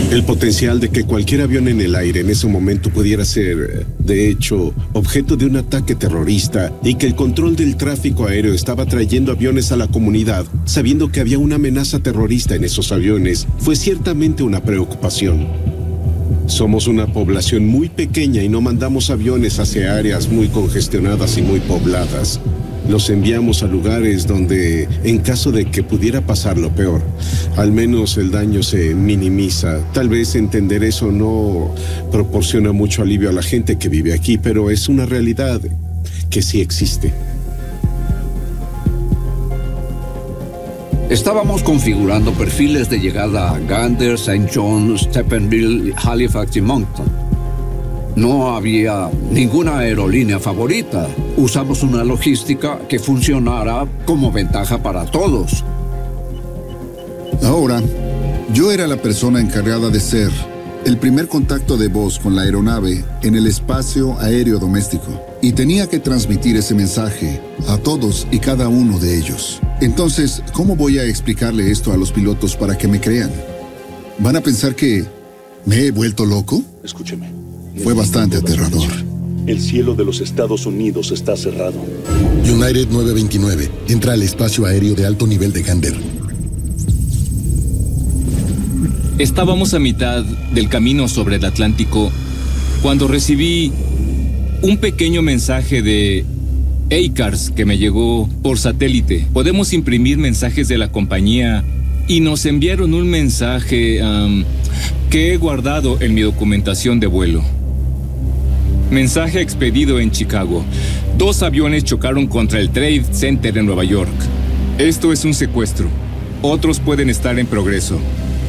El potencial de que cualquier avión en el aire en ese momento pudiera ser, de hecho, objeto de un ataque terrorista y que el control del tráfico aéreo estaba trayendo aviones a la comunidad, sabiendo que había una amenaza terrorista en esos aviones, fue ciertamente una preocupación. Somos una población muy pequeña y no mandamos aviones hacia áreas muy congestionadas y muy pobladas. Los enviamos a lugares donde, en caso de que pudiera pasar lo peor, al menos el daño se minimiza. Tal vez entender eso no proporciona mucho alivio a la gente que vive aquí, pero es una realidad que sí existe. Estábamos configurando perfiles de llegada a Gander, St. John's, Stephenville, Halifax y Moncton. No había ninguna aerolínea favorita. Usamos una logística que funcionara como ventaja para todos. Ahora, yo era la persona encargada de ser el primer contacto de voz con la aeronave en el espacio aéreo doméstico. Y tenía que transmitir ese mensaje a todos y cada uno de ellos. Entonces, ¿cómo voy a explicarle esto a los pilotos para que me crean? ¿Van a pensar que me he vuelto loco? Escúcheme. Fue bastante aterrador. El cielo de los Estados Unidos está cerrado. United 929. Entra al espacio aéreo de alto nivel de Gander. Estábamos a mitad del camino sobre el Atlántico cuando recibí un pequeño mensaje de ACARS que me llegó por satélite. Podemos imprimir mensajes de la compañía y nos enviaron un mensaje que he guardado en mi documentación de vuelo. Mensaje expedido en Chicago. 2 aviones chocaron contra el Trade Center en Nueva York. Esto es un secuestro. Otros pueden estar en progreso.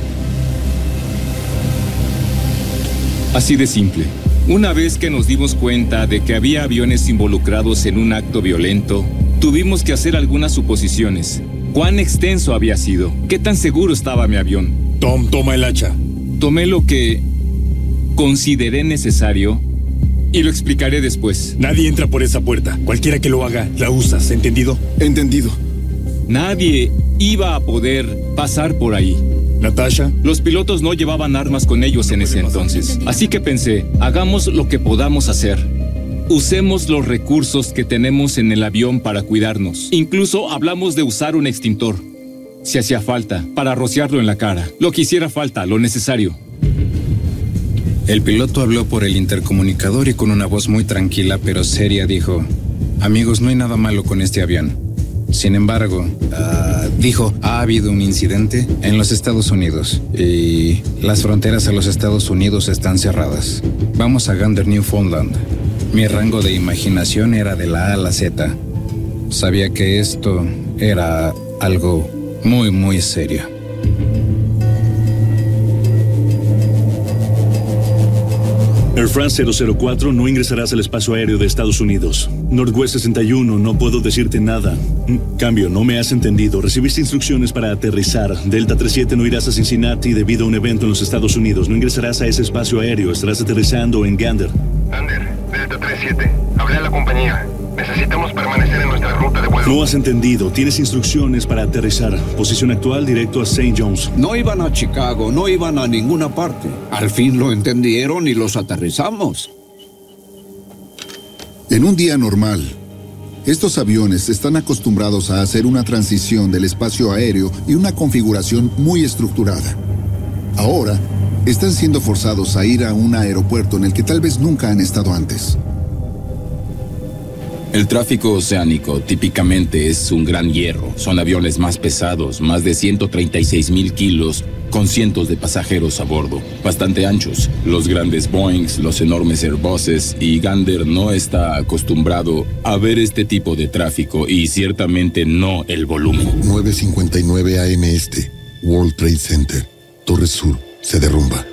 Así de simple. Una vez que nos dimos cuenta de que había aviones involucrados en un acto violento, tuvimos que hacer algunas suposiciones. ¿Cuán extenso había sido? ¿Qué tan seguro estaba mi avión? Tom, toma el hacha. Tomé lo que consideré necesario y lo explicaré después. Nadie entra por esa puerta. Cualquiera que lo haga, la usas. ¿Entendido? Entendido. Nadie iba a poder pasar por ahí. Natasha. Los pilotos no llevaban armas con ellos en ese entonces. Así que pensé, hagamos lo que podamos hacer. Usemos los recursos que tenemos en el avión para cuidarnos. Incluso hablamos de usar un extintor, si hacía falta, para rociarlo en la cara. Lo que hiciera falta, lo necesario. El piloto habló por el intercomunicador y con una voz muy tranquila pero seria dijo: amigos, no hay nada malo con este avión. Sin embargo, dijo, ha habido un incidente en los Estados Unidos y las fronteras a los Estados Unidos están cerradas. Vamos a Gander, Newfoundland. Mi rango de imaginación era de la A a la Z. Sabía que esto era algo muy, muy serio. Air France 004, no ingresarás al espacio aéreo de Estados Unidos. Northwest 61, no puedo decirte nada. Cambio, no me has entendido. Recibiste instrucciones para aterrizar. Delta 37, no irás a Cincinnati debido a un evento en los Estados Unidos. No ingresarás a ese espacio aéreo. Estarás aterrizando en Gander. Gander, Delta 37. Hablé a la compañía. Necesitamos permanecer en nuestra ruta de vuelo. No has entendido. Tienes instrucciones para aterrizar. Posición actual, directo a St. John's. No iban a Chicago, no iban a ninguna parte. Al fin lo entendieron y los aterrizamos. En un día normal, estos aviones están acostumbrados a hacer una transición del espacio aéreo y una configuración muy estructurada. Ahora, están siendo forzados a ir a un aeropuerto en el que tal vez nunca han estado antes. El tráfico oceánico típicamente es un gran hierro. Son aviones más pesados, más de 136,000 kilos, con cientos de pasajeros a bordo, bastante anchos. Los grandes Boeings, los enormes Airbuses, y Gander no está acostumbrado a ver este tipo de tráfico y ciertamente no el volumen. 9:59 AM este, World Trade Center, Torre Sur, se derrumba.